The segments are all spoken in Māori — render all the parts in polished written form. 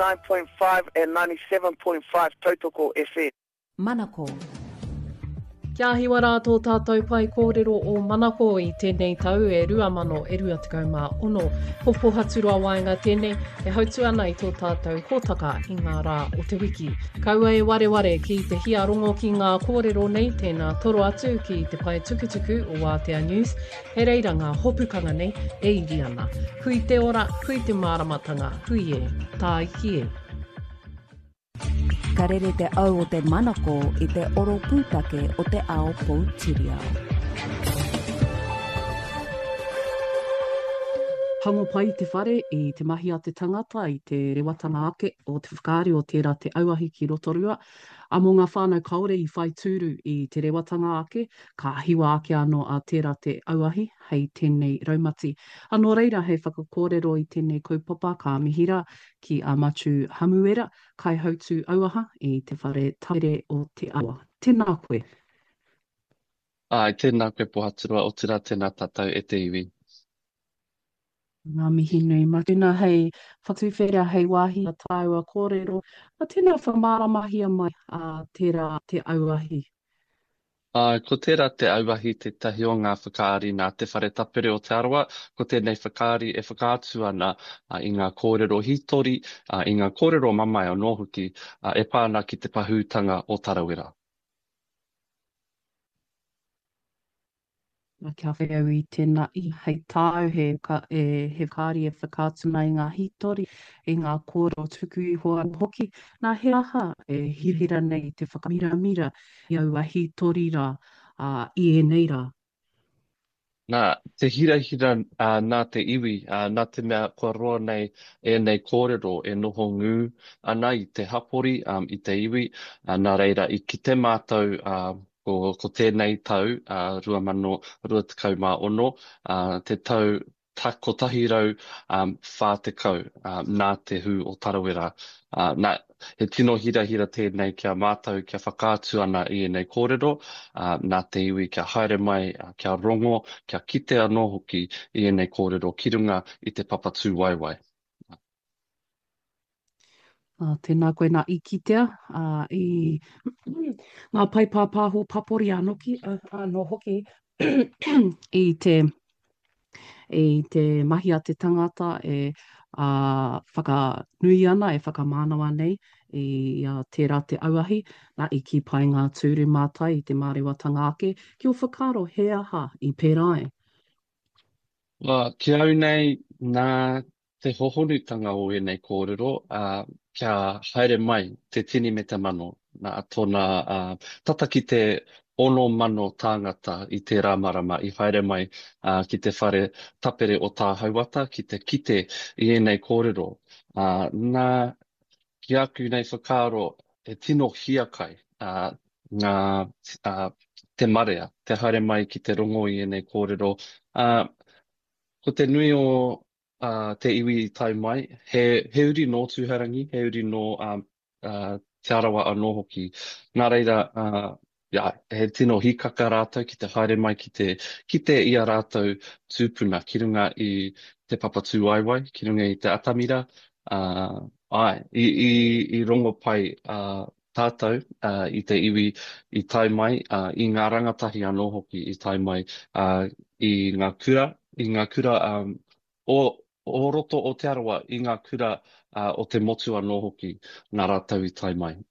99.5 and 97.5 Tautoko FM. Manako. Kia hiwa rātou tātou pai kōrero o Manako i tēnei tau e 2026. Hofo haturua waenga tēnei e hautu ana i tō tātou hōtaka i ngā rā o te wiki. Kaua e wareware ki te hia rongo ki ngā kōrero nei tēnā toro atu ki te pai tukutuku o Aotea News. He reira ngā hopukanga nei e iri ana. Hui te ora, hui te māramatanga, hui e, tā iki e. Ka rere te au o te Manako i te oro pūtake o te ao Poutirau. Hango pai te whare i te mahi a te tangata i te rewatanga ake o te whakaari o tērā te auahi ki Rotorua. A mō ngā whānau kaore i whai tūru i te rewatanga ake, ka hiwa ake anō a tērā te auahi hei tēnei raumati. Anō reira hei whakakōrero i tēnei kaupapa ka mihira ki a Matu Hamuera, kai hautu auaha i te whare taere o te awa. Tēnā koe. Tēnā koe pohaturua o tira tēnā tātou e te iwi. Ngā mihi nui matuna hei whatuwhera hei wāhi a tāua kōrero. A tēnā whamaramahi mai a tērā te auahi. Ko tērā te auahi te tahi o ngā whakaari nā te whare tapere o te arawa, ko tēnei whakaari e whakaatu ana i ngā kōrero hitori, i ngā kōrero mamai o Nōhuki, e pāna ki te pahūtanga o Tarawera. Kia whakau i tēnā i hei tāu he whakaari e whakaatu mai ngā hitori i ngā kōrero tuku i hoa hoki. Nā he aha e hirira nei te whakamira i aua hitori rā i e nei rā. Nā, te hira nā te iwi, nā te mea kua roa nei e nei kōrero e noho ngū ana i te hapori i te iwi, nā reira i ki te mātou ko tēnei tau, 2026, te tau ko tahi rau whātekau nā te hū o Tarawera. Nā, he tino hira tēnei kia mātou, kia whakaatu ana i nei kōrero, nā te iwi kia haere mai, kia rongo, kia kite anō hoki i nei kōrero ki runga i te papatū waiwai. Tēnā koe nā i kitea i ngā paipāpāho papori anō hoki i te mahi a te tangata e whakanui ana, e whakamānawa nei i tērā te auahi, nā i ki pai ngā tūru mātai i te mārewatanga ake, ki o whakaro he aha i pērai. Ki au nei nā te hohonutanga o nei kōrero, kia haere mai te tini me te mano, nā tōna tata ki te 6,000 tāngata i te rāmarama i haere mai ki te whare tapere o tā hauata, ki te kite i nei kōrero. Nā ki aku nei whakaro e tino hiakai ngā te marea, te haere mai ki te rongo i nei kōrero. Ko te nui o te iwi i tai mai, he uri no tūharangi, he uri no te arawa anō hoki. Nā reira, he tino hikaka rātou ki te haere mai ki te ia rātou tūpuna ki runga i te papatū waiwai, ki runga i te atamira. I rongo pai tātou i te iwi i tai mai, i ngā rangatahi anō hoki i tai mai, i ngā kura o roto o te arawa, i ngā kura o te motu anō hoki, nā rātou i tai mai.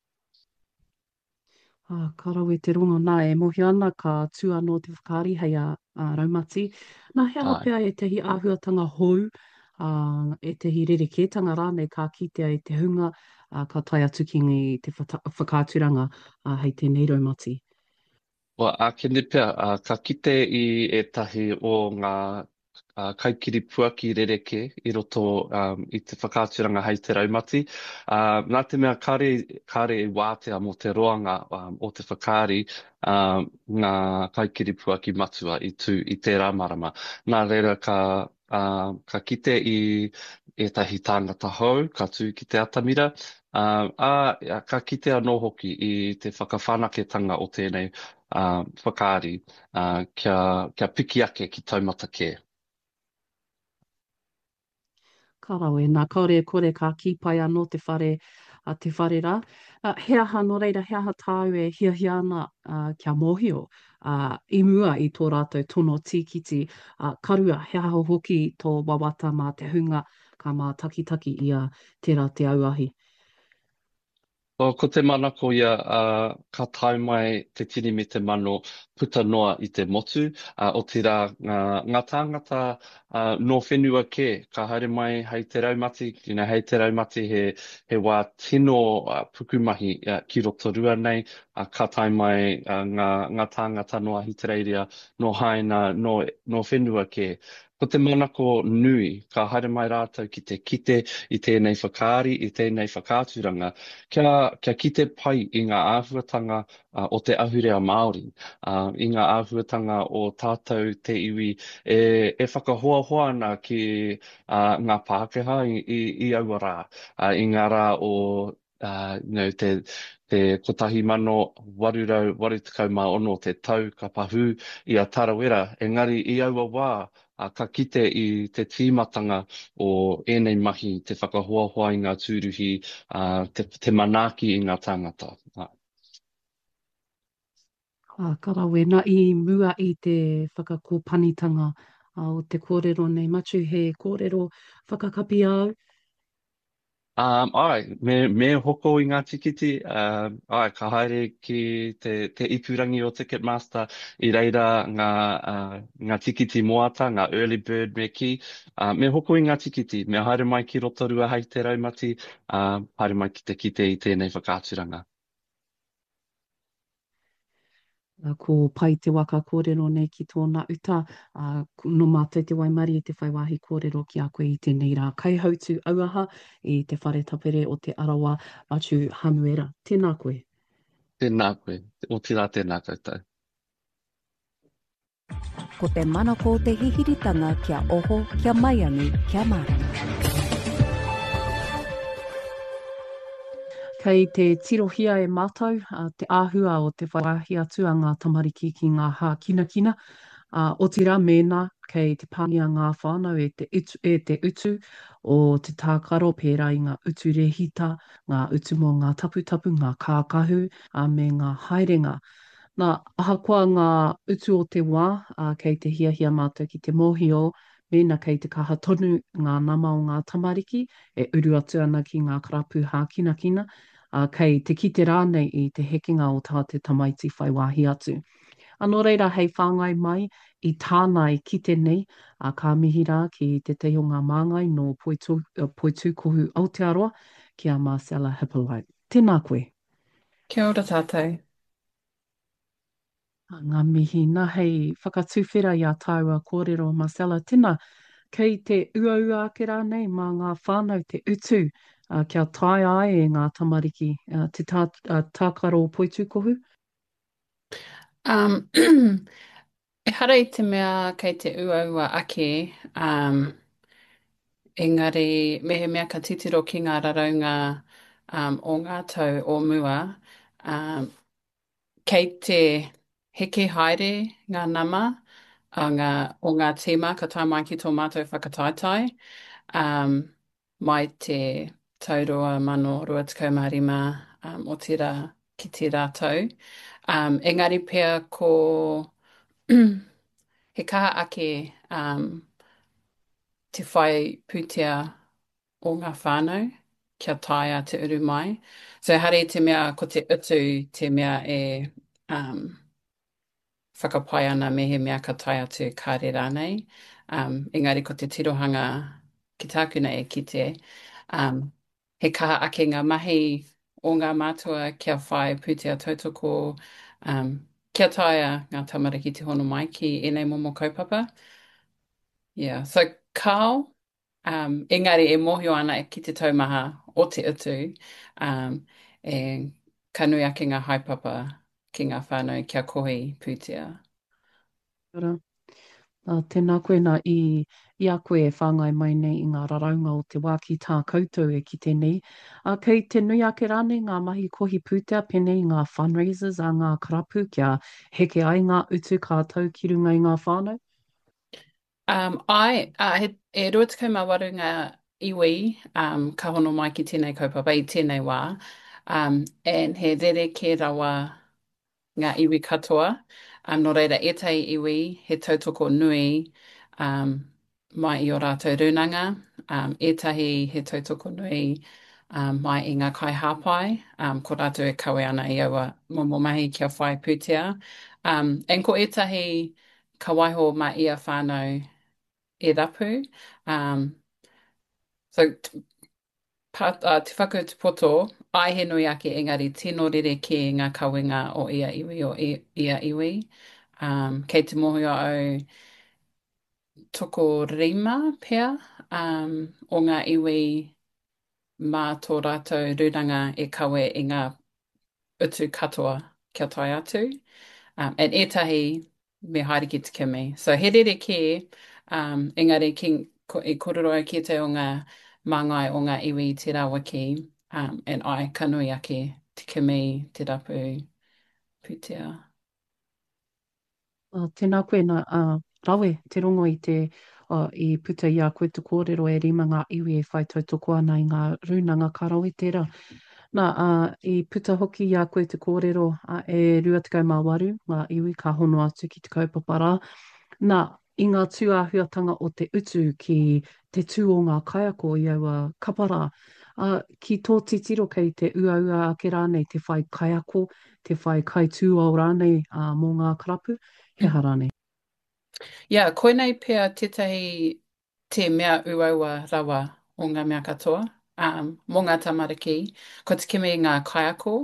Karau e te rongo nā e mohi ana ka tū anō te whakaari hei a raumati. Nā he apea e tehi āhuatanga hou, e tehi rerekētanga rānei ka kitea i te hunga, ka tai atu ki te whakāturanga hei tēnei raumati. Ke nipea, ka kite i tahi o ngā kaikiri puaki rereke i roto i te whakāturanga hei te raumati. Nā te mea kāre i wātea mo te roanga o te whakaari ngā kaikiri puaki matua i te rāmarama. Nā reira ka kite i tahi tāngata hou, ka tū ki te atamira, ka kite anō hoki i te whakawhanaketanga o tēnei whakaari, kia piki ake ki taumata kē. Karawe, nā kaore kore ka kipai anō te whare rā. He aha no reira, he aha tāu e hia hia ana kia mōhio i mua i tō rātou tono tīkiti. Karua, he aha hoki tō wawata mā te hunga ka mā takitaki ia tērā te auahi. Ko te manako ia, ka tae mai te tini me te mano puta noa i te motu, o te rā ngā tāngata no whenua ke, ka haere mai hei te raumati, hei te raumati he wā tino pukumahi ki roto rua nei, ka tae mai ngā tāngata noa hitereiria, no haina, no whenua ke. Ko te manako nui, ka haere mai rātou ki te kite i tēnei whakaari, i tēnei whakāturanga, kia kite pai i ngā āhuatanga o te ahurea Māori. I ngā āhuatanga o tātou te iwi e whakahoahoa ana ki ngā Pākehā i aua rā. I ngā rā o te kotahi mano warurau warutukau mā ono te tau ka pahu i a Tarawera. Engari i aua wā, ka kite i te tīmatanga o ēnei mahi, te whakahoahoa i ngā tūruhi, te manaaki i ngā tāngata. Karawe, nā i mua i te whakakōpanitanga o te kōrero nei matu, he kōrero whakakapi au. Me hoko i ngā tikiti, ka haere ki te ipurangi o Ticketmaster i reira ngā tikiti moata, ngā early bird me ki. Me hoko i ngā tikiti, me haere mai ki rotorua hei te raumati, haere mai ki te kite i tēnei whakāturanga. Ko pai te waka kōrero nei ki tōna uta, no mātou te waimari e te whaiwahi kōrero ki a koe i tēnei rā kaihautu auaha i te whare tapere o te arawa atu hanuera. Tēnā koe. Tēnā koe, o tira tēnā koutou. Ko te manako te hihiritanga kia oho, kia maiangi, kia marama. Kei te tirohia e mātou, te āhua o te whaiwahi atu a ngā tamariki ki ngā hā kina. O tira mēnā, kei te pāngia ngā whānau e te utu o te tākaro pērā i ngā utu rehita, ngā utu mō ngā taputapu, ngā kākahu, me ngā haerenga. Nā ahakoa ngā utu o te wā, kei te hiahia mātou ki te mōhio, mēnā kei te kaha tonu ngā nama o ngā tamariki, e uru atu ana ki ngā karapu hā kina. Kei te kite rānei i te hekinga o tā te tamaiti whaiwahi atu. Anō reira hei whāngai mai i tānai kite nei, ka mihi rā ki te teo ngā māngai no Poitu Kohu Aotearoa ki a Marcella Hippolyte. Tēnā koe. Kia ora tātou. Ngā mihi, nā hei whakatuwhera i a tāua kōrero Marcella. Tēnā, kei te ua ake rānei mā ngā whānau te utu, kia tae ai e ngā tamariki, te tākaro o Poitu Kohu? E hara i te mea kei te ua ake, engari mehe mea ka titiro ki ngā raraunga o ngā tau o mua, kei te heke haere ngā nama o ngā tīma ka tae mai ki tō mātou whakataetai, mai te tauroa mano rua tikau marima o tira ki te rātou. Engari pia ko he kaha ake te whai pūtea o ngā whānau kia taia te uru mai. So hare te mea ko te utu te mea e whakapai ana me he mea ka tae atu kāre rānei. Engari ko te tirohanga ki tākuna e kite. He kaha ake ngā mahi o ngā mātua kia whai pūtea tautoko, kia taia ngā tamariki te hono mai ki enei momo kaupapa. Yeah, so kao, engari e mohio ana ki te taumaha o te utu, e kanui ake ngā haipapa ki ngā whānau kia kohi pūtea. Ora. Tēnā koe nā i a koe e whāngai mai nei i ngā raraunga o te wā ki tā koutou e ki tēnei. Kei te nui ake rānei ngā mahi kohi pūtea penei ngā fundraisers a ngā karapu kia heke ai ngā utu kātou ki runga i ngā whānau? E rua tikau mā waru ngā iwi, ka hono mai ki tēnei kaupapa i tēnei wā, and he rere ke rawa ngā iwi katoa. Nō reira, ētahi iwi he tautoko nui um, mai i o rātou rūnanga. Ētahi he tautoko nui mai i ngā kai hāpai. Ko rātou e kawe ana i aua momo mahi kia whai pūtea. And ko ētahi ka waiho ma ia whānau e rapu. Um, so te whakau te poto, ai he nui ake engari tino rere ki ngā kawenga o ia iwi ia iwi. Kei te mohi au toko rima pea o ngā iwi mā tō rātou rūranga e kawe i ngā utu katoa kia tai atu. And ētahi me haere ki te kimi. So he rere ki, engari i kororo au ki te o ngā māngai o ngā iwi i te rawa ki, and ai ka nui ake te kimi, te rapu, pūtea. Tēnā koe nā rawe, te rongo i puta i a koe te kōrero e rima ngā iwi e whai tautoko ana i ngā rūnanga ka rawe tērā. Nā, i puta hoki i a koe te kōrero e rua te waru, ngā iwi ka hono atu ki te kaupapara. Nā, i ngā tūāhuatanga o te utu ki te tū o ngā kaiako i aua kapara, ki tō titiro kei te ua ake rānei te whai kaiako, te whai kai tū au rānei mō ngā karapu, he harane. Koinei pia tētahi te mea uaua rawa o ngā mea katoa, mō ngā tamariki, ko te kimi i ngā kaiako,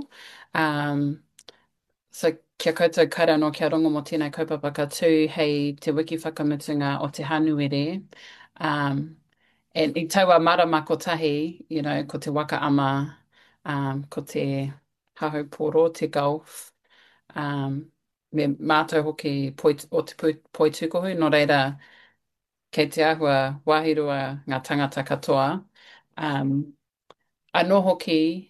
so kia koutou kaira no kia rongo mo tēnei kaupapa ka tū hei te wiki whakamutunga o te hanuere, and i taua marama kotahi, ko te waka ama, ko te hahau poro, te golf, me mātou hoki o te poi tukohu, no reira kei te ahua wahirua ngā tangata katoa. Anō hoki,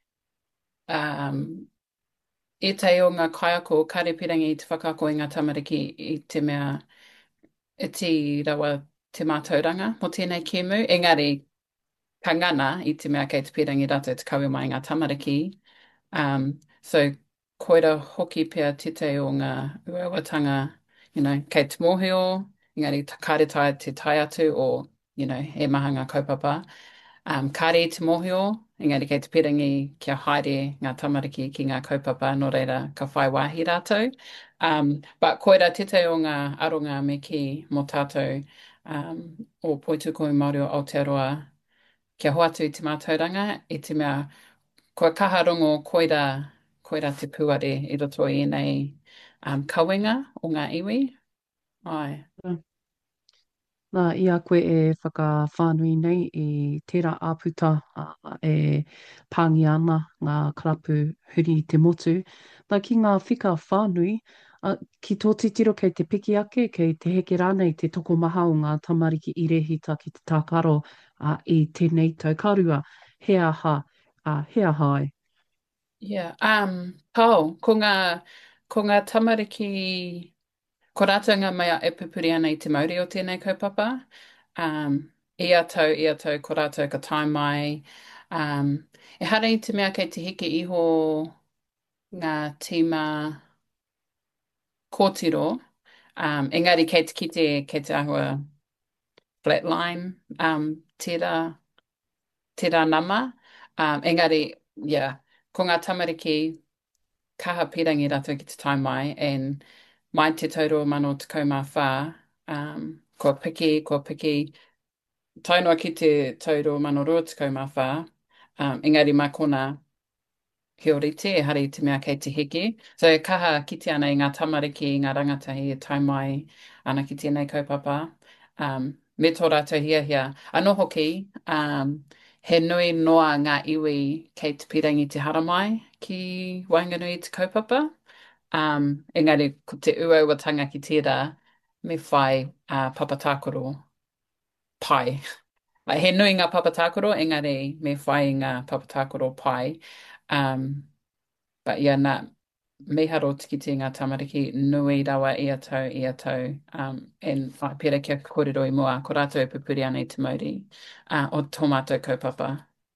ētai o ngā kaiako, karepirangi i te whakaako i ngā tamariki i te mea iti rawa te mātauranga mo tēnei kēmu. Engari, ka ngana i te mea kei te pirangi rata te kawe mai ngā tamariki. So, koira hoki pia tite o ngā uawatanga, kei te mōhio, engari kāretai te tai atu o, he maha ngā kaupapa. Kāre i te mōhio, engari kei te pirangi kia haere ngā tamariki ki ngā kaupapa, no reira ka whai wāhi rātou. But koira tite o ngā aronga me ki mō tātou o Poituko Māori o Aotearoa, kia hoatu i te mātauranga, i te mea kua kaharongo koira te puare i roto i nei kawenga o ngā iwi. Ai. Nā, i a koe e whakawhānui nei i tērā āputa e pāngi ana ngā karapu huri i te motu. Nā, ki ngā whika whānui, ki tō titiro kei te piki ake, kei te heke rānei te toko maha o ngā tamariki i rehita ki te tākaro i tēnei tau karua. He aha, he aha ai. Ko ngā tamariki, ko rātou ngā mea e pupuri ana i te mauri o tēnei kaupapa. Ia tau, ko rātou ka tai mai. E hara i te mea kei te heke iho ngā tīma kōtiro. Engari kei te kite, kei te ahua flatline, tērā nama. Engari, ko ngā tamariki kaha pirangi rātou ki te tai mai, and mai te tauro mano te kaumā whā, kua piki, tainoa ki te tauro mano rua te kaumā whā, engari mai kona hiorite e hari te mea kei te heke. So e kaha kite ana i ngā tamariki, i ngā rangatahi e tai mai ana ki tēnei kaupapa. Me tō rātou hiahia. Anō hoki, he nui noa ngā iwi kei te pirangi te haramai ki Wainganui i te kaupapa. Engari, ko te uauatanga ki tērā, me whai papatākoro pai. He nui ngā papatākoro, engari me whai ngā papatākoro pai. But nā, miharo tikiti ngā tamariki nui rawa ia tau, pera kia kōrero i mua, ko rātou e pupuri ana i te mauri o tō mātou kaupapa.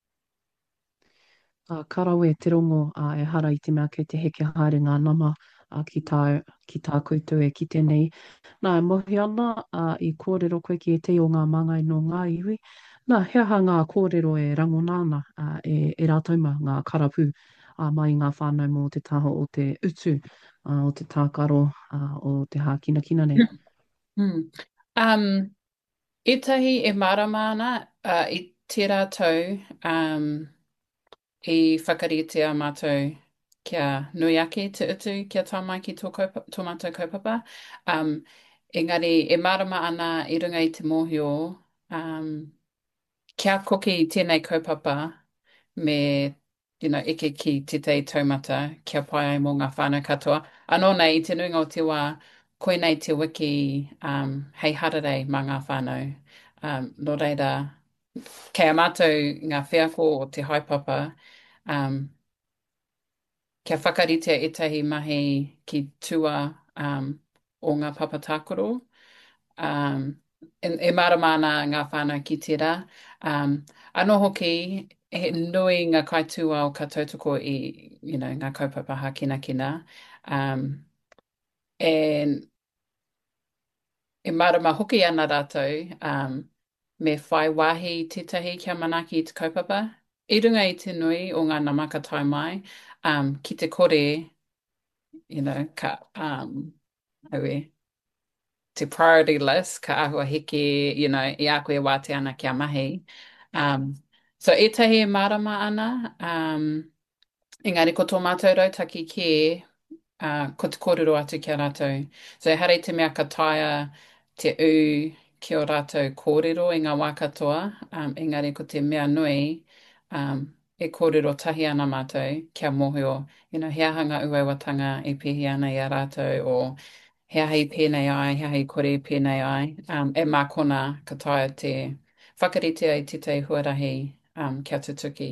Karawe te rongo e hara i te mea kei te heke haere ngā nama ki tā koutou e ki tēnei. Nā, e mohi ana i kōrero koe ki e te o ngā mangai no ngā iwi. Nā, hea ngā kōrero e rangona e rātauma ngā karapu mai ngā whānau mō te taho o te utu, o te tākaro, o te hākina nei. Etahi e marama ana i tērā tau i whakaritea mātou kia nui ake te utu kia tāmai ki tō mātou kaupapa. Engari e marama ana i runga i te mōhio kia koki i tēnei kaupapa me eke ki te tei taumata kia pai ai mō ngā whānau katoa. Anō nei, i te nuinga o te wā, koe nei te wiki hei hararei mā ngā whānau. Nō reira, kei a mātou ngā whiako o te haipapa, kia whakaritea etahi mahi ki tua o ngā papa tākoro. E marama ana ngā whānau ki tērā. Anō hoki, he nui ngā kaitua o ka tautoko i ngā kaupapa hākina. E marama hoki ana rātou me whai wāhi tētahi kia manaki i te kaupapa. I runga i te nui o ngā namaka tai mai, ki te kore, te priority list, ka ahua hiki, i a koe wāte ana kia mahi. So etahi e marama ana, engari ko tō mātou rautaki ki ko te kōrero atu kia rātou. So e hara i te mea ka taia te u ki o rātou kōrero i ngā wā katoa, engari ko te mea nui, e kōrero tahi ana mātou kia mōhio, hea hanga uaiwatanga e pihi ana i a rātou o hea hei pēnei ai, hea hei kore pēnei ai, e mākona ka taia te whakaritea i te te huarahi kia tutuki.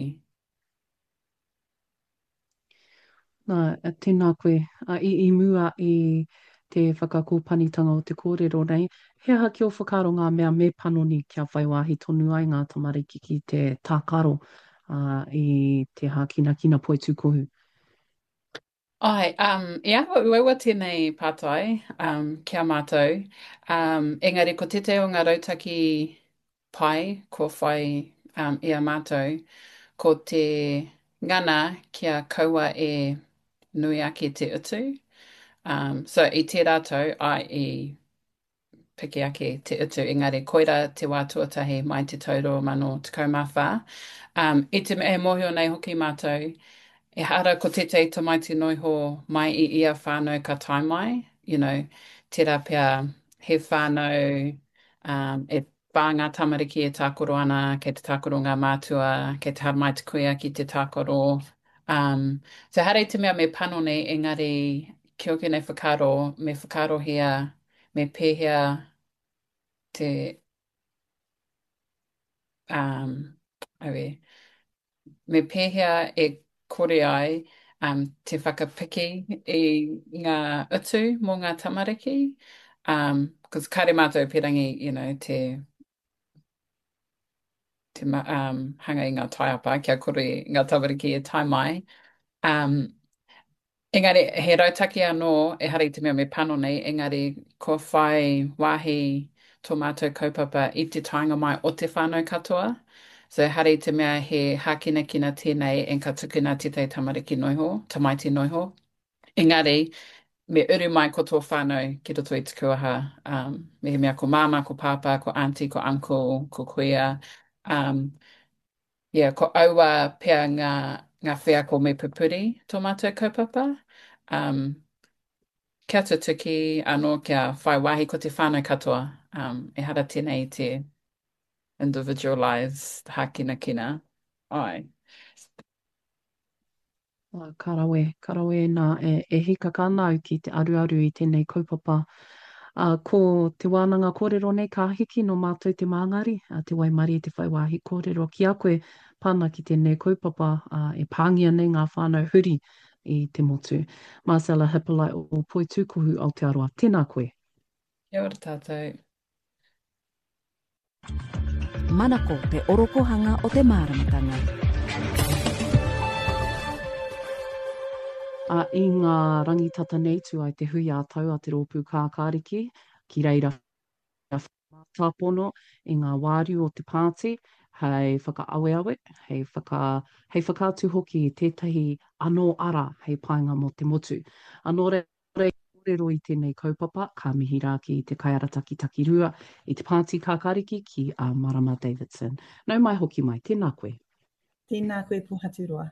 Nā, tēnā koe. I mua i te whakakōpanitanga o te kōrero nei, hea haki o whakaro ngā mea me panoni kia whaiwahi tonu ai ngā tamariki ki te tākaro i te hākina poitu kohu. Ai, ia, uewa tēnei pātai kia mātou. Engari, ko te o ngā rautaki pai, ko whai ia mātou, ko te ngana kia kaua e nui ake te utu. So, i te rātou, ai i piki ake te utu, engari, koira te wā tuatahi mai te tauro mano te kaumawha. I te e mohio nei hoki mātou, e hara ko te te tamaiti noiho mai i ia whānau ka tai mai, tērā pia he whānau e pā ngā tamariki e tākoro ana, kei te tākoro ngā mātua, kei te haramai te kuia ki te tākoro. So hara i te mea me panone, engari ki oke nei whakaro, me whakarohia, me pēhea te me pēhea e kore ai te whakapiki i ngā utu mō ngā tamariki. Because kare mātou pirangi, te hanga i ngā taiapa, kia kore ngā tamariki e tai mai. Engari, he rautaki anō, e hari te mea me panone, engari, ko whai wāhi tō mātou kaupapa i te tainga mai o te whānau katoa. So hari te mea he hākina tēnei en ka tukuna te te tamariki noiho, tamaiti noiho. Engari, me uru mai ko tō whānau ki roto i te kuaha. Me he mea ko māma, ko pāpā, ko auntie, ko uncle, ko kuia. Ko aua pia ngā whea ko me pupuri tō mātou kaupapa. Kia tutuki anō kia whai wāhi ko te whānau katoa. E hara tēnei te individualised hākina. Ai. Karawe nā e hika kānau ki te aruaru i tēnei kaupapa. Ko te wānanga kōrero nei ka hiki no mātou te māngari, te waimari te whaiwāhi kōrero ki a koe pāna ki tēnei kaupapa e pāngia nei ngā whānau huri i te motu. Marcella Hippolyte o Poi Tūkohu Aotearoa. Tēnā koe. Kia ora tātou. Manako te orokohanga o te māramatanga. I ngā rangitata nei tu ai te hui a tau a te rōpū kākāriki, ki reira tāpono i ngā wāriu o te pāti, hei whakaaweawe, hei whakaatu hoki i tētahi anō ara hei painga mo te motu. Anō reo i tēnei kaupapa, ka mihi rā ki te kaiarataki takirua i te pāti kākāriki ki a Marama Davidson. Nau mai hoki mai, tēnā koe. Tēnā koe Pōhaturoa.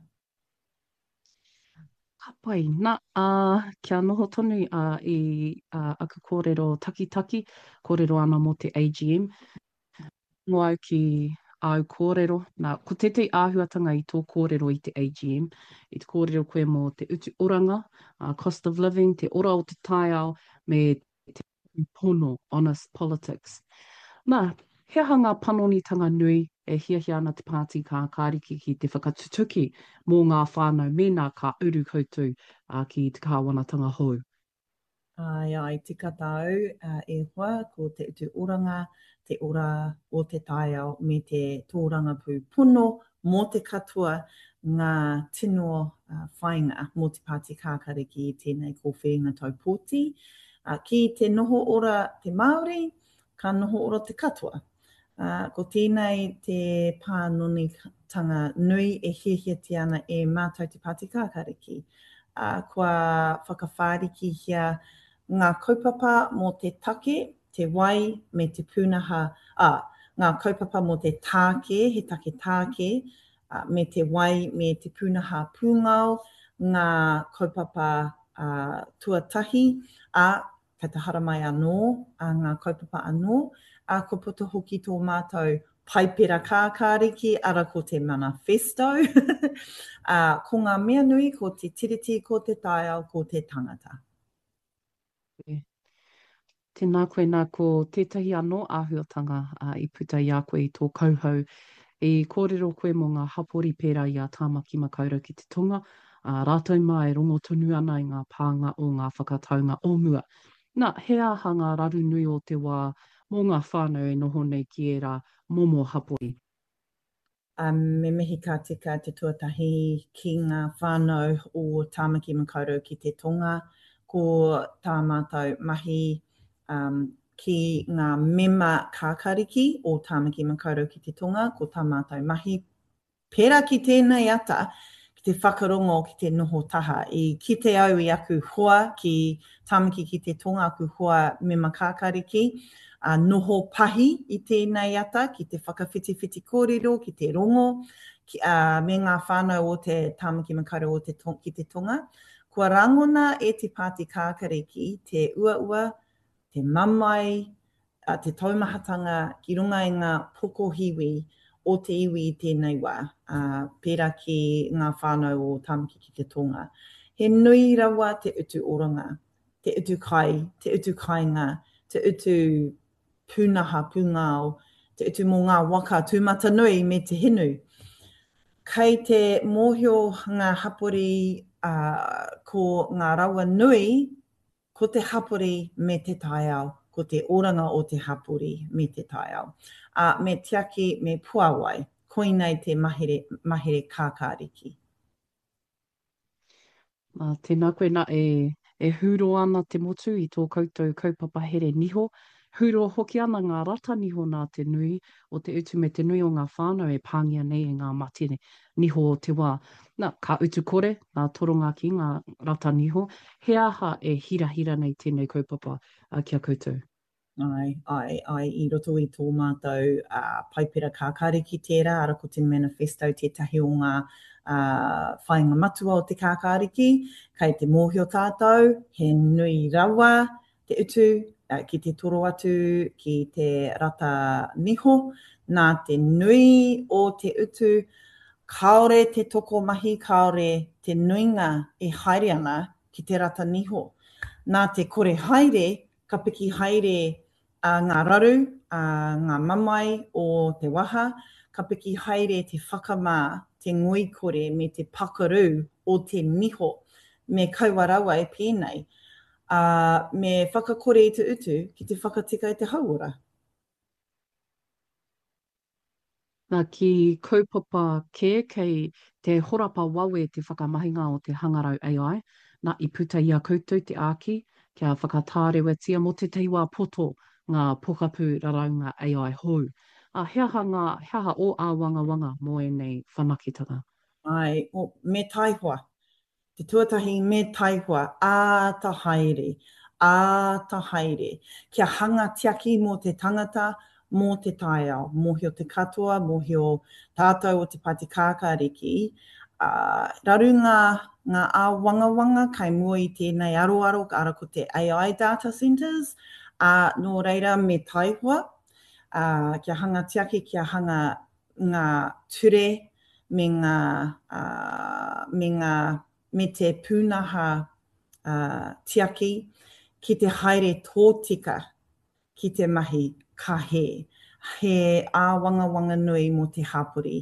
Ka pai, kia noho tonu i aku kōrero takitaki, kōrero ana mo te AGM. Ngō au ki au kōrero, ko tetei āhuatanga i tō kōrero i te AGM, i te kōrero koe mō te utu oranga, cost of living, te ora o te taiao, me te pono, honest politics. He hanga panonitanga nui e hiahia ana te pāti kākāriki ki te whakatutuki mō ngā whānau mēnā ka uru koutou ki te kāwanatanga hou. Ai, tika tau e hoa ko te utu oranga, te ora o te taiao me te tōranga pū pono mō te katoa ngā tino whainga mō te pāti kākāriki i tēnei ko whenga tau pōti. Ki te noho ora te Māori, ka noho ora te katoa. Ko tēnei te pānonitanga nui e hiahiati ana e mātou te pāti kākāriki. Kua whakawhāriki hia ngā kaupapa mō te take, te wai me te pūnaha, ngā kaupapa mō te tāke, he take tāke, me te wai me te pūnaha pūngau, ngā kaupapa tuatahi, kei te hara mai anō, ngā kaupapa anō, ko puto hoki tō mātou paipera kākāriki, ara ko te manifesto, ko ngā mea nui, ko te tiriti, ko te taiao, ko te tangata. Tēnā koe nā ko tētahi anō āhuatanga i puta i a koe i tō kauhau, i kōrero koe mō ngā hapori pērā i a tāmaki makaurau ki te tonga, rātou mai rongo tonu ana i ngā pānga o ngā whakataunga o mua. He aha ngā raru nui o te wā mō ngā whānau e noho nei ki e rā momo hapori. Me mihi ka tika te tuatahi ki ngā whānau o tāmaki makaurau ki te tonga, ko tā mātou mahi ki ngā mema kākāriki o tāmaki makaurau ki te tonga, ko tā mātou mahi pērā ki tēnei ata, ki te whakarongo ki te noho taha. I ki te au i aku hoa ki tāmaki ki te tonga, aku hoa mema kākāriki, noho pahi i tēnei ata, ki te whakawhitiwhiti kōrero, ki te rongo, me ngā whānau o te tāmaki makaurau ki te tonga. Kua rangona e te pāti kākāriki, te ua, te mamai, te taumahatanga, ki runga i ngā poko hiwi o te iwi i tēnei wā, pērā ki ngā whānau o tāmaki ki te tonga. He nui rawa te utu oranga, te utu kai, te utu kainga, te utu pūnaha, pūngao, te utu mō ngā waka tūmata nui me te hinu. Kei te mōhio ngā hapori ko ngā rawa nui, ko te hapori me te taiao, ko te oranga o te hapori me te taiao. Me tiaki me puawai, koinei te mahere kākāriki. Tēnā koe nā e huro ana te motu i tō koutou kaupapa here niho. Huro hoki ana ngā rata niho nā te nui o te utu me te nui o ngā whānau e pāngia nei i ngā mati niho o te wā. Ka utu kore, ngā toronga ki ngā rata niho, he aha e hira nei tēnei kaupapa kia koutou. Ai, i roto i tō mātou paipera kākāriki tērā, ara ko te manifesto tētahi o ngā whainga matua o te kākāriki, kei te mōhio tātou, he nui rawa, te utu, ki te toro atu, ki te rata niho, nā te nui o te utu, kaore te toko mahi, kaore te nuinga e haere ana ki te rata niho. Nā te kore haere, ka piki haere ngā raru, ngā mamai o te waha, ka piki haere te whakamā, te ngoi kore me te pakaru o te niho. me kauarawa e pēnei, me whakakore i te utu ki te whakatika i te hauora. Nā ki kaupapa kei te horapa wawe te whakamahinga o te hangarau AI, nā i puta ia koutou te āki, kia whakatārewatia mo te teiwa poto ngā pokapū raraunga AI hou. Heaha o a wanga mo e nei whanakitanga. Ai, me taihua. Te tuatahi me taihua, ta haere, ta haere. Kia hanga tiaki mō te tangata, mō te taiao, mōhi o te katoa, mōhi o tātou o te pati kākāriki. Raru ngā wanga kai mua i tēnei aroaro, ara ko te AI data centers, nō reira me taihua, kia hanga tiaki, kia hanga ngā ture, me te pūnaha tiaki, ki te haere tōtika, ki te mahi ka he wanga nui mo te hapori.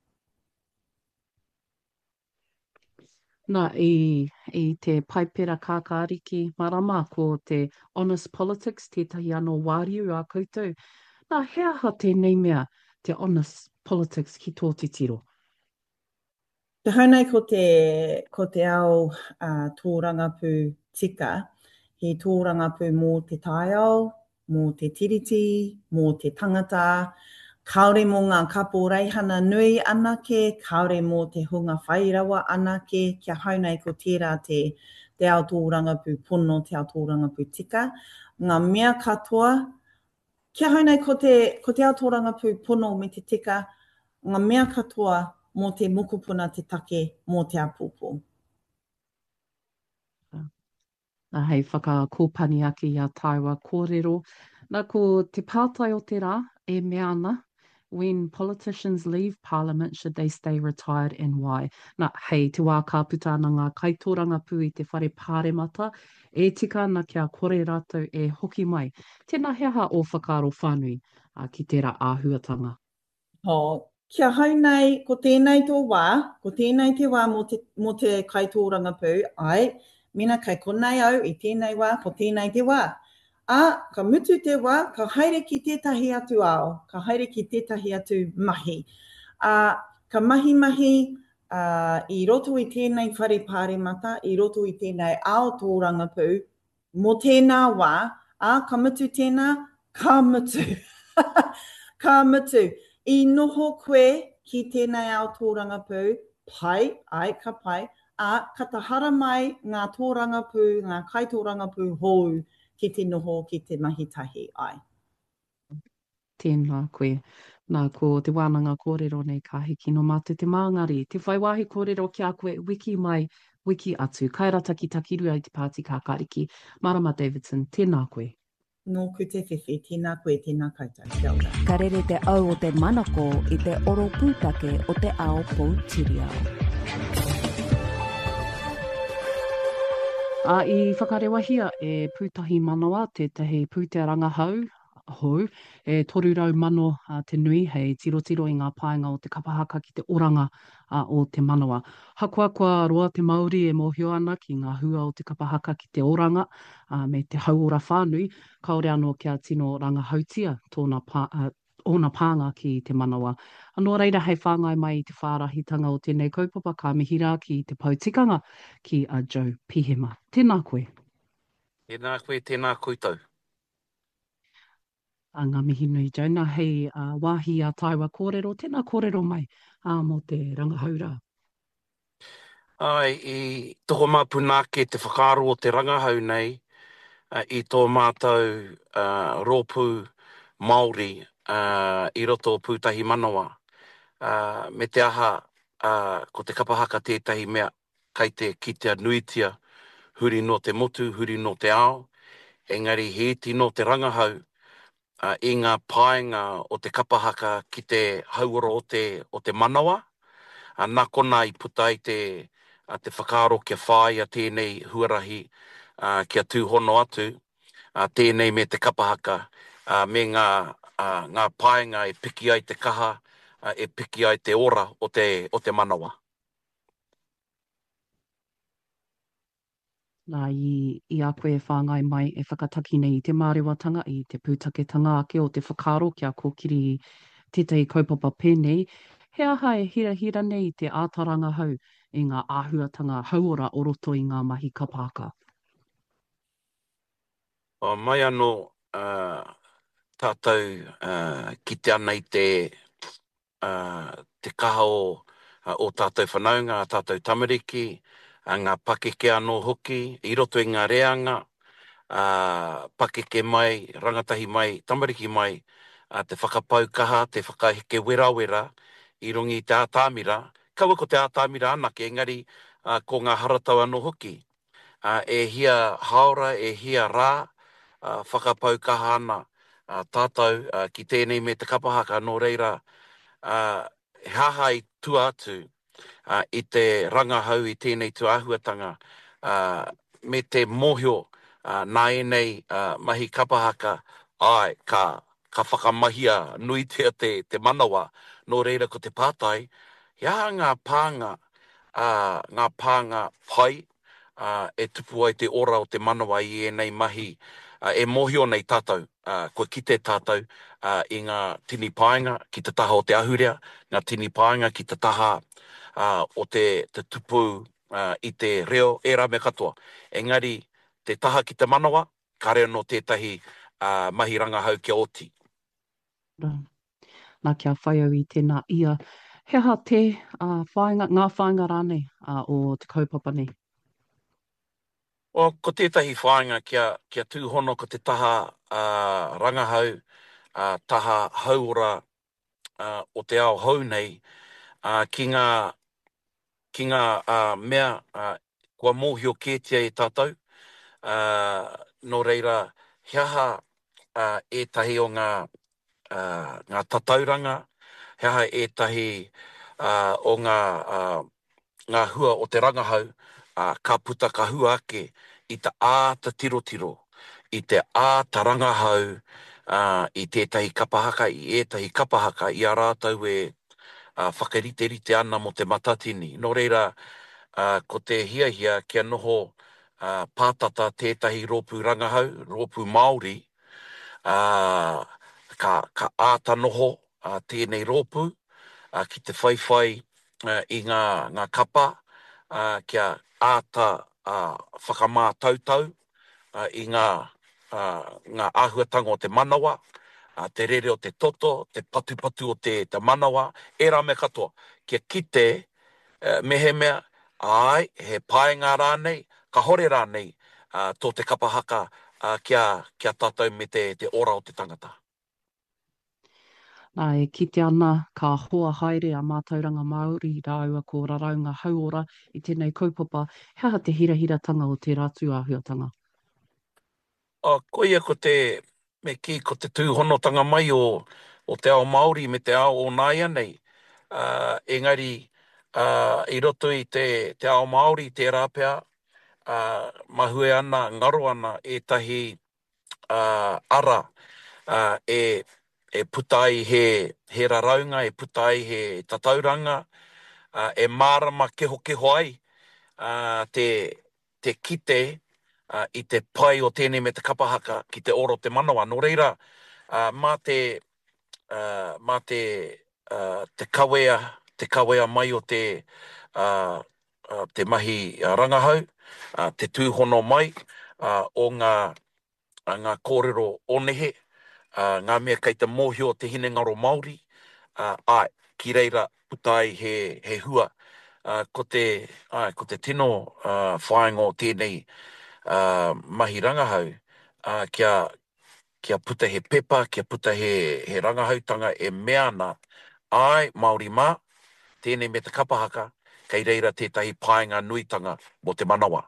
Nā, i te paipera kākāriki marama ko te honest politics, tētahi anō wāriu a koutou. Nā, heaha tēnei mea te honest politics ki tō te tiro? Te haunei ko te ao tōrangapū tika, he tōrangapū mō te taiao, mō te tiriti, mō te tangata, kaore mō ngā kapo reihana nui anake, kaore mō te hunga whairawa anake, kia haunei ko tērā te ao tōrangapū pono, te ao tōrangapū tika. Ngā mea katoa, kia haunei ko te ao tōrangapū pono me te tika, ngā mea katoa mō te mokopuna te take mō te apupo. Nā hei whakakōpani ake i a Taiwa kōrero. Nā ko te pātai o te rā, e mea ana, when politicians leave parliament, should they stay retired and why? Nā hei te wā ka puta ana ngā kaitōranga pū i te whare pāremata, e tika ana kia kore rātou e hoki mai. Tēnā heaha o whakaro whānui ki tērā āhuatanga. Kia haunei, ko tēnei tō wā, ko tēnei te wā mō te kaitōranga pū, mina kai konei au i tēnei wā, ko tēnei te wā. Ka mutu te wā, ka haere ki tētahi atu ao, ka haere ki tētahi atu mahi. Ka mahi i roto i tēnei whare pāremata, i roto i tēnei ao tōranga pū, mō tēnā wā, ka mutu tēnā, ka mutu. Ka mutu. I noho koe ki tēnei ao tōranga pū, ka pai, ka tahara mai ngā tōranga pū, ngā kaitōranga pū hou ki te noho ki te mahitahi ai. Tēnā koe. Nā ko te wānanga kōrero nei ka hiki no mātou te māngari. Te whaiwahi kōrero ki a koe wiki mai, wiki atu. Kairata ki takirua i te pāti kākāriki. Marama Davidson, tēnā koe. Nō ku te whiwhi, tēnā koe, tēnā koutou. Kia ora. Ka rere te au o te manako i te oro pūtake o te ao Poutireo. I whakarewahia e pūtahi manawa, tētahi pūtearanga hou, e toru rau mano te nui, hei tiro i ngā paenga o te kapahaka ki te oranga o te manawa. Hakuakua roa te Māori e mōhio ana ki ngā hua o te kapahaka ki te oranga me te hauora whānui, kaore anō kia tino rangahautia ona pānga ki te manawa. Anō reira hei whāngai mai i te whārahitanga o tēnei kaupapa ka mihira ki te pautikanga ki a Joe Pihema. Tēnā koe. Tēnā koe, tēnā koutou. Ngā mihi nui Joe, nā hei wāhi a Taiwa kōrero, tēnā kōrero mai mō te rangahaura. I toho māpunake te whakaaro o te rangahau nei, i tō mātou rōpū Māori i roto o pūtahi manawa. Me te aha, ko te kapahaka tētahi mea, kai te kitea nuitia, huri no te motu, huri no te ao, engari he iti no te rangahau, i ngā paenga o te kapahaka ki te hauora o te manawa. Nā kona i puta i te whakaaro kia whāia tēnei huarahi kia tūhono atu, tēnei me te kapahaka, me ngā paenga e piki ai te kaha, e piki ai te ora o te manawa. Nā i a koe whāngai mai e whakataki nei i te mārewatanga i te pūtaketanga ake o te whakaaro kia kōkiri i tētahi kaupapa pēnei. He aha e hira hira nei i te ātaranga hau i ngā āhuatanga hauora o roto i ngā mahi kapāka. Mai anō tātou ki te ana i te kaha o tātou whanaunga, tātou tamariki, ngā pakeke anō hoki, i roto i ngā reanga, pakeke mai, rangatahi mai, tamariki mai, te whakapaukaha, te whakaheke wera, i rungi i te ātāmira. Kaua ko te ātāmira anake, engari ko ngā haratau anō hoki. E hia haora, e hia rā, whakapaukaha ana tātou ki tēnei me te kapahaka nō reira. He haha i tu atu i te rangahau i tēnei tu āhuatanga me te mōhio nā enei mahi kapahaka ai ka whakamahia nuitea te manawa nō reira ko te pātai. He aha ngā pānga pai e tupu ai te ora o te manawa i enei mahi e mōhio nei tātou, koe ki te tātou i ngā tini pāinga ki te taha o te ahurea, ngā tini pāinga ki te taha o te tupu i te reo e rā me katoa. Engari, te taha ki te manawa, ka reo no tētahi mahi rangahau kia oti. Nā kia whai au i tēnā ia. He aha te ngā whāinga rānei o te kaupapa nei? Ko tētahi whāinga kia tūhono ko te taha rangahau, taha hauora o te ao hau nei, ki ngā mea kua mōhio kētia e tātou. Nō reira, he aha ētahi o ngā tatauranga, he aha ētahi o ngā hua o te rangahau, ka puta ka hua ake i te āta tirotiro, i te āta rangahau, i tētahi kapahaka, i ētahi kapahaka, i a rātau e whakarite ana mo te matatini. Nō reira, ko te hiahia kia noho pātata tētahi rōpū rangahau, rōpū Māori, ka āta noho tēnei rōpū, ki te whaiwhai i ngā kapa, kia āta whakamātautau i ngā āhuatanga o te manawa, te rere o te toto, te patupatu o te manawa, e rā me katoa. Kia kite mehe mea, ai, he pāinga rānei, ka hore rānei tō te kapahaka kia tātou me te ora o te tangata. Nā e kite ana ka hoa haere a mātauranga Māori rāua ko raraunga hauora i tēnei kaupapa. He aha te hirahiratanga o te rātu āhuatanga? Ko ia ko te tūhonotanga mai o te ao Māori me te ao o Nāia nei. Engari, i roto i te ao Māori, te rāpea, mahue ana, ngaro ana, ētahi ara e putai he raraunga, e putai he tatauranga, e mārama keho ai te kite i te pai o tēnei me te kapahaka ki te oro te manawa. Nō reira, mā te kawea mai o te mahi rangahau, te tūhono mai o ngā kōrero onehe, ngā mea kei te mōhio o te hinengaro Māori, ki reira putai he hua. Ko te tino whāinga o tēnei mahi rangahau, kia puta he pepa, kia puta he rangahautanga e mea ana, Māori mā, tēnei me te kapahaka, kei reira tētahi pāinga nuitanga mo te manawa.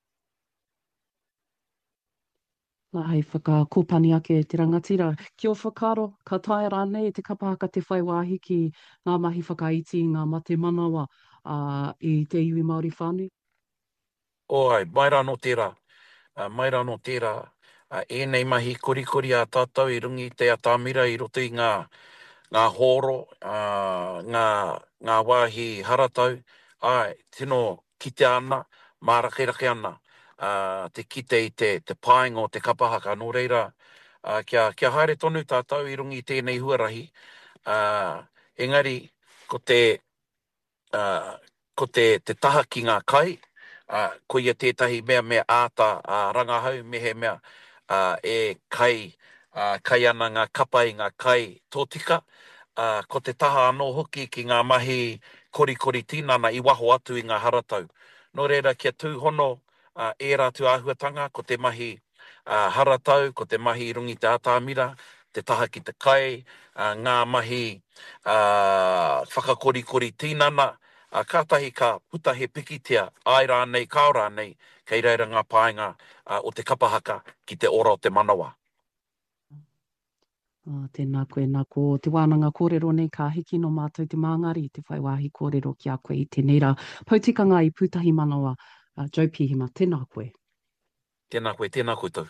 Nā hei whakakōpani ake te rangatira. Kia whakaro, ka tae rānei te kapahaka te whai wāhi ki ngā mahi whakaiti, ngā mate manawa i te iwi Māori whānui? Mai rā no tērā. Mai rā no tērā. Enei mahi korikori a tātou i rungi te atāmira i roto i ngā horo, ngā wāhi haratau. Tino kite ana, mā rake ana. te kite i te pāinga o te kapahaka. Nō reira, kia haere tonu tātou i rungi tēnei huarahi. Engari, ko te, ko te taha ki ngā kai, ko ia tētahi mea āta rangahau, mehe mea e kai ana ngā kapa i ngā kai tōtika, ko te taha anō hoki ki ngā mahi korikori tinana i waho atu i ngā haratau. Nō reira, kia tūhono e rātu āhuatanga, ko te mahi haratau, ko te mahi rungi te ātāmira, te taha ki te kai, ngā mahi whakakorikori tinana, kātahi ka puta he pikitia ai rānei, kao rānei, kei reira ngā pāinga o te kapahaka ki te ora o te manawa. Tēnā koe, nā ko te wānanga kōrero nei ka hiki no mātou te māngari i te whai wāhi kōrero ki a koe i tēnei rā. Pautikanga i Pūtahi Manawa, Joe Pihima, tēnā koe. Tēnā koe tau.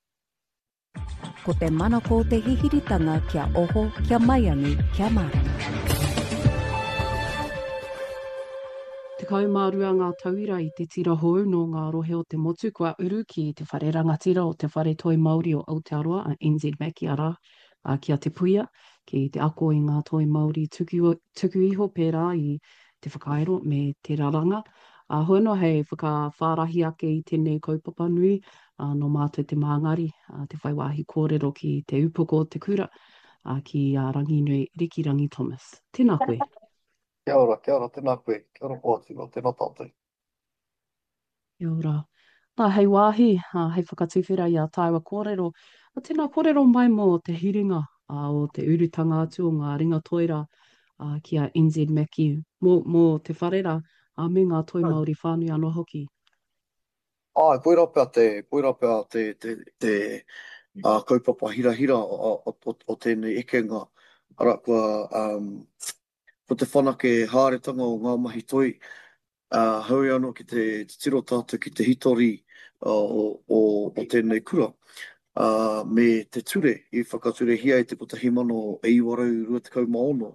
Ko te manako te hihiritanga kia oho, kia maiangi, kia marama. Te kaumārua ngā tauira i te tira hou no ngā rohe o te motu kua uru ki te whare rangatira o te whare toi Māori o Aotearoa, NZ Maki ara, kia te puia, ki te ako i ngā toi Māori tuku iho pērā i te whakaero me te raranga. Hoeno hei whakawhārahi ake i tēnei kaupapa nui, no mātou te māngari, te whai wāhi kōrero ki te upoko o te kura, ki rangi nui Riki Rangi Thomas. Tēnā koe. Kia ora, tēnā koe, kia ora pōtino, tēnā tātou. Kia ora. Nā, hei wāhi, hei whakatuwhera i a tāua kōrero, tēnā kōrero mai mō te hiringa o te urutanga atu o ngā ringa toira ki a NZ Maki, mō te wharera me ngā toi Māori whānui anō hoki. Koira pēr te kaupapa hira o tēnei ekenga. Ara kua, ko te whanake hāretanga o ngā mahi toi, haui anō ki te tiro tātou ki te hitori o tēnei kura. Me te ture, i whakature hia i te Pūtahi Mano e iwarau 2020.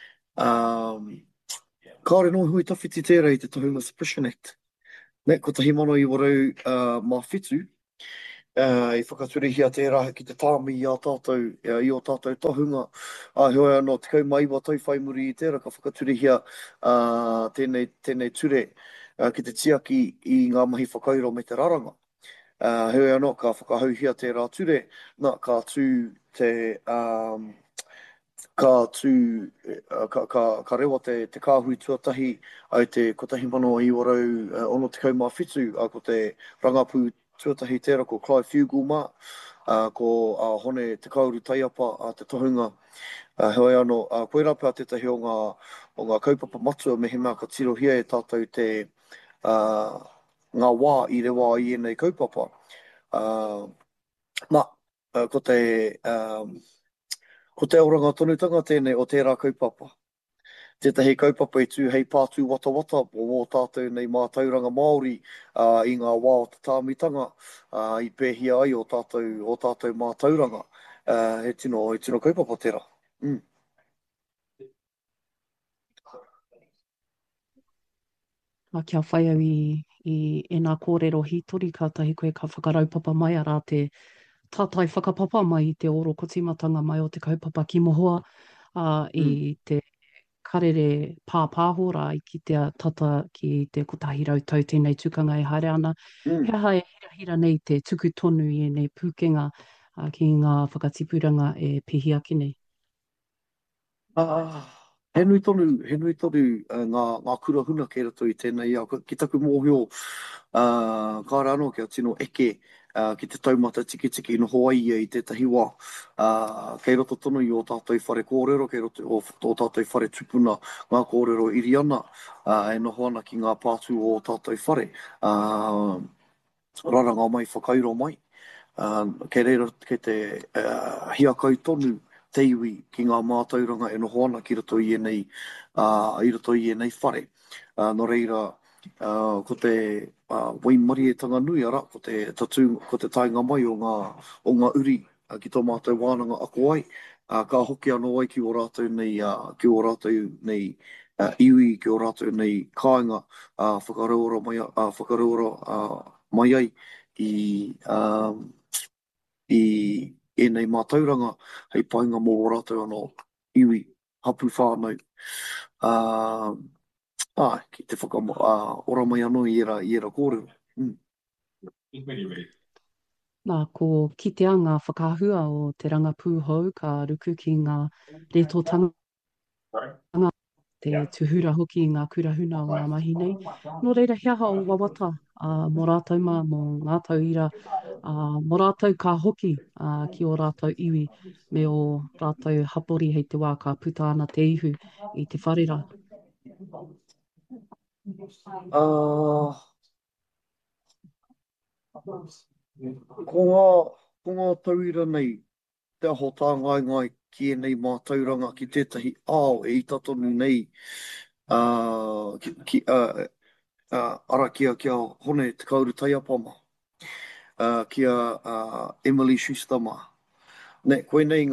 Kāre no hui tawhiti tērā i te Tahunga Suppression Act. Ne, ko tahi mano i warau mā whitu, i whakature hia tērā ki te tāmi i a tātou, i o tātou tahunga. Hoi anō, te kaumaiwa tau whai muri i tērā, ka whakature hia tēnei ture ki te tiaki i ngā mahi whakairo me te raranga. Hoi anō, ka whakahau hia tērā ture, nā ka tū te... Ka rewa te kāhui tuatahi ai te kotahi mano i warau ono te kaumā whitu, ko te rangapū tuatahi tērā ko Clive Fugel ko hone te kauru taiapa te tohunga. Hoi anō, koe rā pēr tētahi o ngā kaupapa matua me he mea ka tiro hia e tātou te ngā wā i rewa i enei kaupapa. Ko te auranga tonutanga tēnei o tērā kaupapa. Tētahi kaupapa i tū hei pātū wata o tātou nei mātauranga Māori i ngā wā o te tāmitanga i pēhia ai o tātou mātauranga. He tino kaupapa tērā. Kia whai au i ena kōrero hitori, kātahi koe ka whakaraupapa mai ara te tātai whakapapa mai i te oro kotimatanga mai o te kaupapa ki mohoa i te karere pāpāhora i ki te tata ki te kotahi rautau tēnei tukanga e haere ana. Hea hae hira nei te tuku tonu i nei pūkenga ki ngā whakatipuranga e pihia ki nei. He nui tonu ngā kura huna kei rato i tēnei. Ki taku mōhio, kāre anō kia tino eke ki te taumata tiki no Hawaii i tētahi wā. Kei roto tonu i o tātou whare kōrero, kei roto o tātou whare tupuna ngā kōrero iri ana, e noho ana ki ngā pātū o tātou whare. Raranga mai, whakairo mai. Kei reira kei te hiakau tonu te iwi ki ngā mātauranga e noho ana ki roto i enei whare. No reira, ko te waimarietanga nui ara, ko te tainga mai o ngā uri ki tō mātou wānanga ako ai. Ka hoki anō ai ki o rātou nei iwi, ki o rātou nei kāinga, whakaroura mai ai i enei mātauranga hei painga mō o rātou anō iwi hapu whānau. Ki te ora mai anō i era kōrero. Nā, ko kite anga whakahua o te rangapū hou ka ruku ki ngā retotanga te tuhura hoki i ngā kurahuna o ngā mahi nei. Nō reira hea o wawata mō rātou mā mō ngā tauira, mō rātou ka hoki ki o rātou iwi me o rātou hapori hei te wā ka puta ana te ihu i te wharera. Ko ngā tauira nei, te aho tā ngai ki e nei mātauranga ki tētahi ao e i tatonu nei arakia kia hone te kauru taiapama, kia Emily Schustama. Ne, koe nei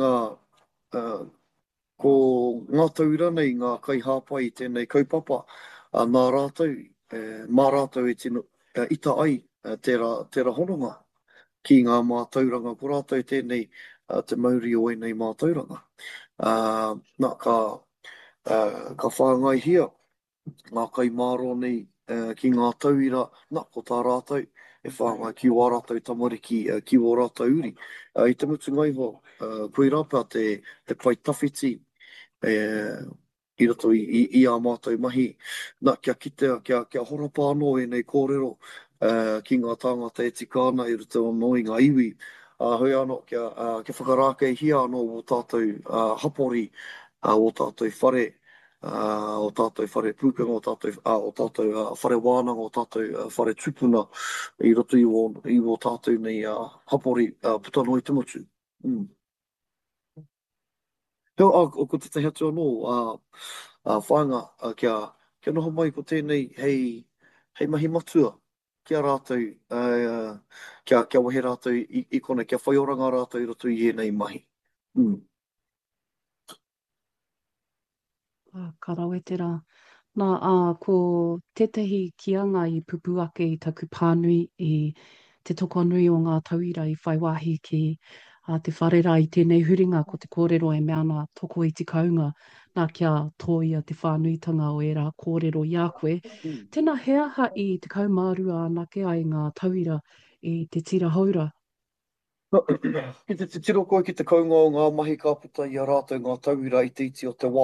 ko ngā tauira nei, ngā kai hāpai i tēnei kaupapa, nā rātou, mā rātou e tino ita ai tērā hononga ki ngā mātauranga ko rātou tēnei te mauri o nei mātauranga. Nā, ka whāngai hia, ngā kai māro nei ki ngā tauira, nā, ko tā rātou, e whāngai ki o rātou tamariki, ki o rātou uri. I te mutu ngai ho, koe rāpea te pai tawhiti, i roto i a mātou mahi. Nā, kia kitea, kia horapa anō e nei kōrero, ki ngā tāngata e tika ana i roto anō i ngā iwi. Hoi anō, kia whakarākei hia anō o tātou hapori, o tātou whare, o tātou whare pūkanga, o tātou whare wānanga, o tātou whare tupuna, i roto i o tātou nei hapori putano i te motu. Ko te tahi atu anō, whāinga, kia noho mai ko tēnei hei mahi matua, kia rātou, kia wahe rātou i kone, kia whaioranga rātou i roto i nei mahi. Ka rawete rā. Nā, ko tētahi kianga i pupu ake i taku pānui i te toko nui o ngā tauira i whai wāhi ki te wharera i tēnei huringa ko te kōrero e mea ana toko i te kaunga. Nā, kia tōia te whānuitanga o era kōrero i a koe. Tēnā he aha i te kaumārua anake ai ngā tauira i te tira haura. Ki te tiro koe ki te kaunga o ngā mahi ka puta i a rātou ngā tauira i te iti o te wā.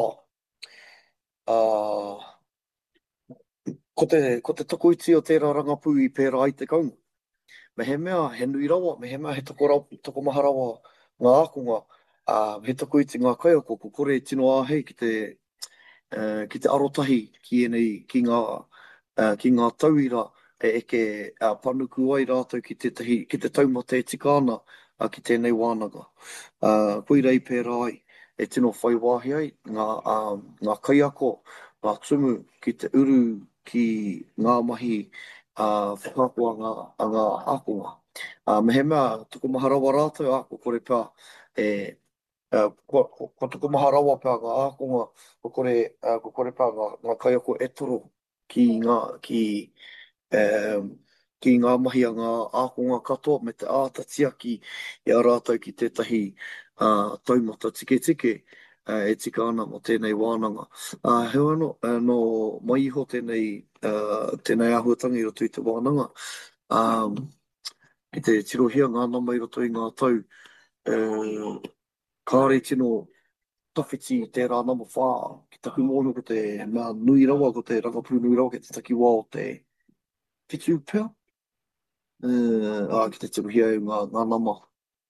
Ko te toko iti o tērā rangapū i pērā i te kaunga. Me he mea, he nui rawa, me he mea he toko maha rawa ngā akonga, he toko iti ngā kaiako, ko kore tino āhei ki te arotahi ki ngā tauira e eke panuku ai rātou ki te taumata e tika ana ki tēnei wānanga. Koe rei pērā ai, e tino whai wāhi ai, ngā kaiako, ngā tumu ki te uru ki ngā mahi whakakua ngā akonga. Me he mea, tuku maha rawa rātou, ko kore pēr, ko tuku maha rawa pēr ngā akonga, ko kore pēr ngā kaiako e toro ki ngā mahi a ngā akonga katoa me te ātatiaki i a rātou ki tētahi taumata tike e tika ana mo tēnei wānanga. He anō, no mai iho tēnei ahuatanga i roto i te wānanga. Ki te tirohia ngā nama i roto i ngā tau, kāre tino tawhiti tērā nama whā, ki taku mōnu ko te nui rawa, ko te rangapū nui rawa, ki te taki wā o te whitu pēr. Ki te tirohia i ngā nama.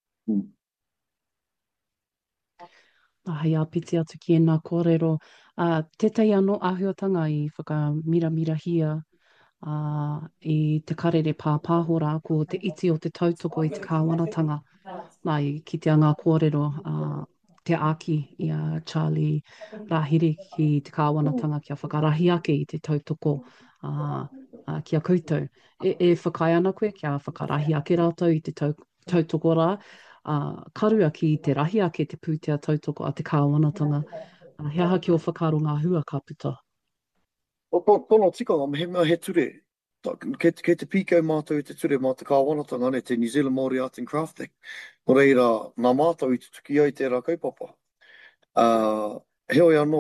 Hei apiti atu ki e nā kōrero. Tētai anō āhuatanga i whakamiramira hia i te karere pāpāhora ko te iti o te tautoko i te kāwanatanga. Nai, ki te anga kōrero, te aki i a Charlie Rahiri ki te kāwanatanga kia whakarahi ake i te tautoko kia koutou. E whakai ana koe kia whakarahi ake rātou i te tautoko rā. Karua ki te rahi ake te pūtea tautoko a te kāwanatanga. He aha ki o whakaro ngā hua ka puta. Tono tikanga, me he mea he ture. Kei te pīkau mātou i te ture mā te kāwanatanga ne, te New Zealand Māori Art and Crafting. Nō reira, nā mātou i te tuki ai tērā kaupapa. Heo anō,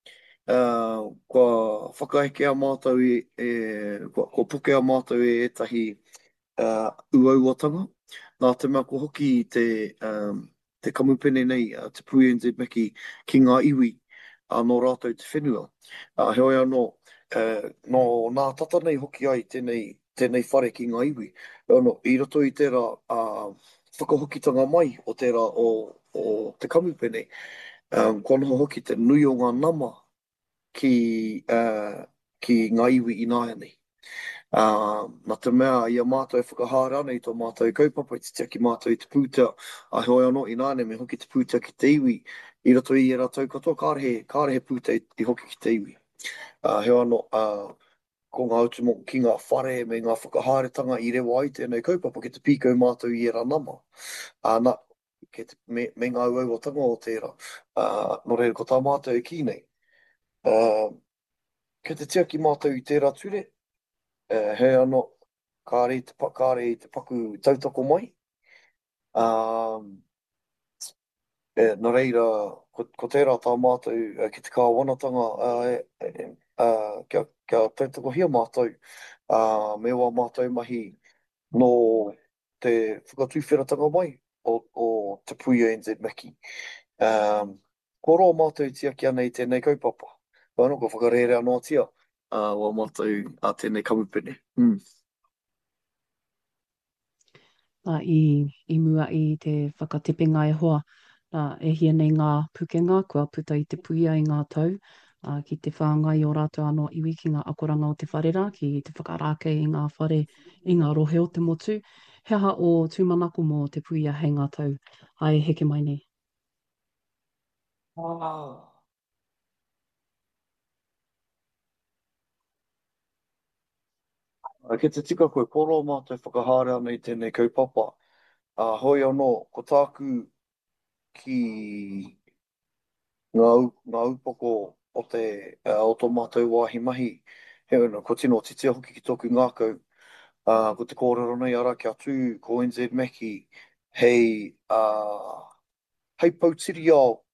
kua whakaeke a mātou kua puke a mātou e etahi uauatanga. Nā te mea ko hoki i te kamupene nei, te PNZ Meki ki ngā iwi, nō rātou te whenua. Heo anō, no nā tata nei hoki ai tēnei whare ki ngā iwi. Anō, i roto i tērā whakahokitanga mai o tērā o te kamupene, kua noho hoki te nui o ngā nama ki ngā iwi i nāia nei. Nā te mea ia mātou e whakahāra ana i tō mātou i kaupapa i te tia ki mātou i te pūtea. A hoi anō i nāne me hoki te pūtea ki te iwi. I roto i e rātou katoa kārehe pūtea i hoki ki te iwi. Heo anō, ko ngā utu mo ki ngā whare me ngā whakahāretanga i rewa ai tēnei kaupapa ki te pīkau mātou i e rā nama. Nā, me ngā uauatanga o tērā. Nō reira, ko tā mātou e ki nei. Kei te tia ki mātou i tērā ture, he anō, kāre i te paku tautoko mai. Nō reira, ko tērā tā mātou ki te kāwanatanga kia tautoko hia mātou, me wā mātou mahi no te whakatūwheratanga mai o te PNZ Meki. Ko roa mātou tia ki ana i tēnei kaupapa. Ko whakarere anō tia wā mātou a tēnei kamupene. I mua i te whakatepinga e hoa, e hia nei ngā pukenga, kua puta i te puia i ngā tau, ki te whāngai o rātou anō iwi ki ngā akoranga o te wharera, ki te whakarākei i ngā whare, i ngā rohe o te motu. He aha o tūmanako mō te puia hei ngā tau. Ai, heke mai nei. Ke te tika koe koro mātou whakahāra ana i tēnei kaupapa. Hoi anō, ko tāku ki ngā upoko o tō mātou wāhi mahi. He anō, ko tino titia hoki ki tōku ngākau. Ko te kōrero nei ara kia tū ko NZ Meki hei pautiri ao